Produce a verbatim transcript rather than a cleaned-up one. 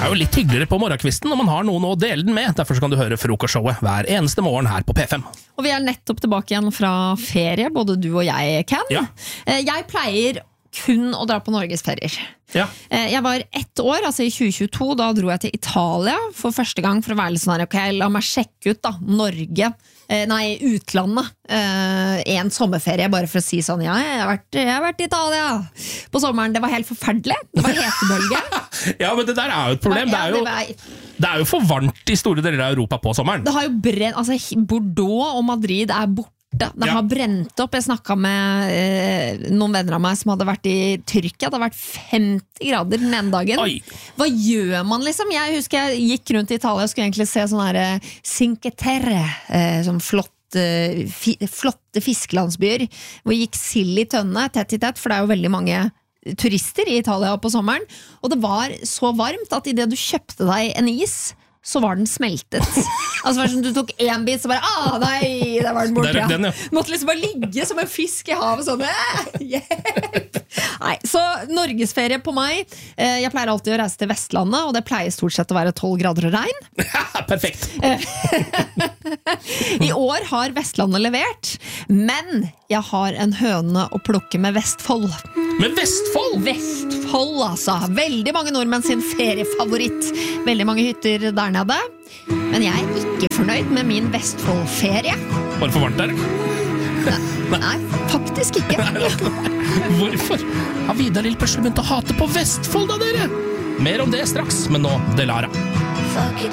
er jo litt hyggeligere på morgenkvisten når man har noen å dele den med. Derfor kan du høre frokostshowet hver eneste morgen her på P fem. Og vi er nettopp tilbake igjen fra ferie, både du og jeg, Ken. Ja. Jeg pleier kun å dra på Norgesferier. Ja. Jeg var ett år, altså i tjue tjueto, da dro jeg til Italia for første gang for å være litt sånn her, ok, la meg sjekke ut da, Norge, eh, nei, utlandet, eh, en sommerferie, bare for å si sånn, ja, jeg har vært, jeg har vært i Italia på sommeren, det var helt forferdelig, det var hetebølge. Ja, men det der er jo et problem, det er jo, det er jo for varmt i store deler av Europa på sommeren. Det har jo brent, altså Bordeaux og Madrid er borte. Det har ja. brent opp. Jeg snakket med eh, noen venner av meg som hadde vært i Tyrkia. Det har vært femti grader den ene dagen. Oi. Hva gjør man liksom? Jeg husker jeg gikk rundt i Italia og skulle egentlig se sånne her Cinque Terre, eh, sånn flott, eh, fi, flotte fiskelandsbyer, hvor gikk sild i tønne, tett i tett, for det er jo veldig mange turister i Italia på sommeren. Og det var så varmt at i det du kjøpte deg en is, så var den smeltet. Altså var det sånn, du tok en bit, så bare, ah nei, der var den borte. Der, den, ja. Måtte liksom bare ligge som en fisk i havet, sånn, hjelp! Nei, så Norgesferie på meg, jeg pleier alltid å reise til Vestlandet, og det pleier stort sett å være tolv grader og regn. Perfekt! I år har Vestlandet levert, men jeg har en høne å plukke med Vestfold. Med Vestfold? Vestfold, altså. Veldig mange nordmenn sin feriefavoritt. Veldig mange hytter der nede. Men jeg er ikke fornøyd med min Vestfold-ferie. Var det for varmt der? Nei, nei faktisk ikke. Hvorfor har Vidar Lill-Børsle begynt å hate på Vestfold da, dere? Mer om det straks, men nå Delara. Fuck it,